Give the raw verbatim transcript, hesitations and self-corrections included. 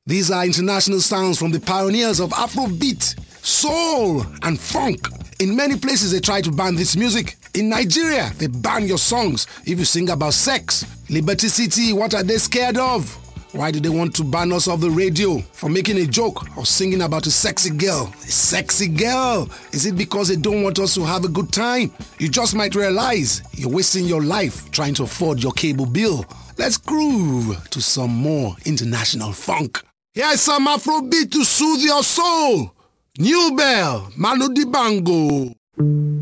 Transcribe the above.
These are international sounds from the pioneers of Afrobeat, soul and funk. In many places they try to ban this music. In Nigeria, they ban your songs if you sing about sex. Liberty City, what are they scared of? Why do they want to ban us off the radio for making a joke or singing about a sexy girl? A sexy girl? Is it because they don't want us to have a good time? You just might realize you're wasting your life trying to afford your cable bill. Let's groove to some more international funk. Here's some Afrobeat to soothe your soul. New Bell, Manu Dibango.